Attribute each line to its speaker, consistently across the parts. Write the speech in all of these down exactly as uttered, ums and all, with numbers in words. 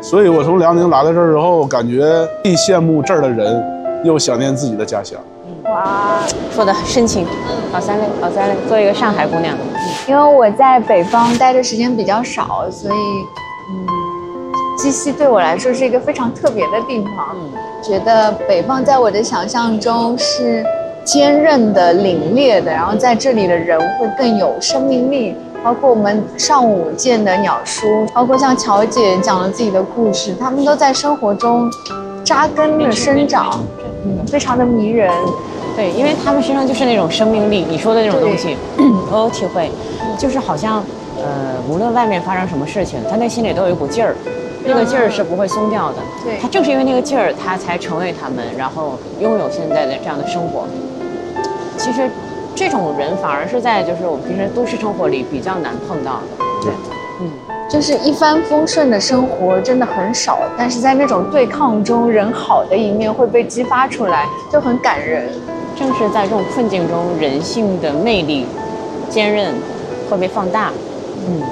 Speaker 1: 所以我从辽宁来到这儿之后，感觉既羡慕这儿的人，又想念自己的家乡。
Speaker 2: 哇，
Speaker 3: 说的深情，好三类，好三类，做一个上海姑娘。
Speaker 2: 因为我在北方待的时间比较少，所以嗯，鸡西对我来说是一个非常特别的地方。嗯，觉得北方在我的想象中是坚韧的、凛冽的，然后在这里的人会更有生命力。包括我们上午见的鸟叔，包括像乔姐讲了自己的故事，他们都在生活中扎根的生长，嗯，非常的迷人。
Speaker 3: 对，因为他们身上就是那种生命力，你说的那种东西，我有体会，就是好像，呃，无论外面发生什么事情，他那心里都有一股劲儿，那个劲儿是不会松掉的。
Speaker 2: 对，
Speaker 3: 他正是因为那个劲儿，他才成为他们，然后拥有现在的这样的生活。其实。这种人反而是在就是我们平时都市生活里比较难碰到的。
Speaker 1: 对，
Speaker 2: 嗯，就是一帆风顺的生活真的很少，但是在那种对抗中，人好的一面会被激发出来，就很感人。
Speaker 3: 正是在这种困境中，人性的魅力、坚韧会被放大。嗯。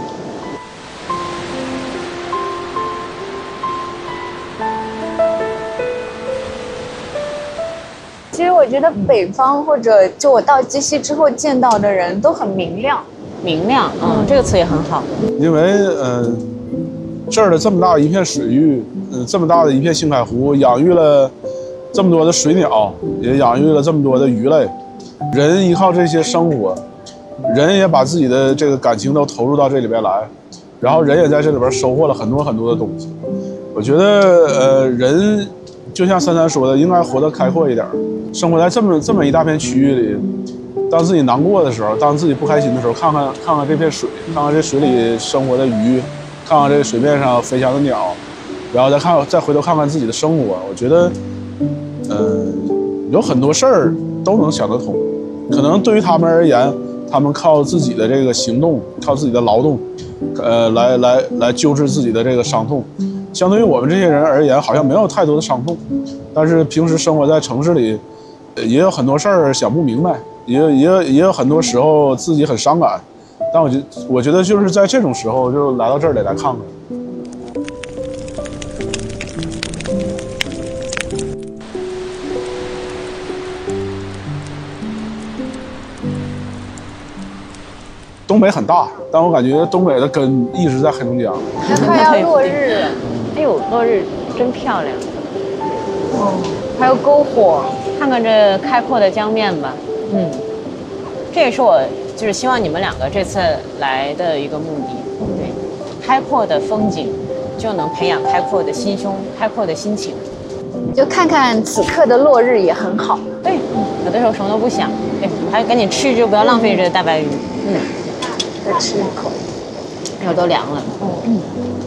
Speaker 2: 其实我觉得北方或者就我到鸡西之后见到的人都很明亮，
Speaker 3: 明亮，嗯，这个词也很好。
Speaker 1: 因为呃，这儿的这么大一片水域，嗯、呃，这么大的一片兴凯湖，养育了这么多的水鸟，也养育了这么多的鱼类。人依靠这些生活，人也把自己的这个感情都投入到这里边来，然后人也在这里边收获了很多很多的东西。我觉得呃，人就像珊珊说的，应该活得开阔一点。生活在这么这么一大片区域里，当自己难过的时候，当自己不开心的时候，看看看看这片水，看看这水里生活的鱼，看看这水面上飞翔的鸟，然后再看再回头看看自己的生活，我觉得，呃，有很多事儿都能想得通。可能对于他们而言，他们靠自己的这个行动，靠自己的劳动，呃，来来来救治自己的这个伤痛。相对于我们这些人而言，好像没有太多的伤痛，但是平时生活在城市里。也有很多事儿想不明白，也有也有也有很多时候自己很伤感，但我觉我觉得就是在这种时候，就来到这儿里来看看。东北很大，但我感觉东北的根一直在黑龙江。
Speaker 2: 快要落日，
Speaker 3: 哎呦，落日真漂亮。
Speaker 2: 哦，还有篝火。
Speaker 3: 看看这开阔的江面吧，嗯，这也是我就是希望你们两个这次来的一个目的。对，开阔的风景就能培养开阔的心胸、开阔的心情。
Speaker 2: 就看看此刻的落日也很好。
Speaker 3: 对，有的时候什么都不想，对，还赶紧吃，就不要浪费这大白鱼。嗯，
Speaker 2: 再吃一口，
Speaker 3: 手都凉了。嗯。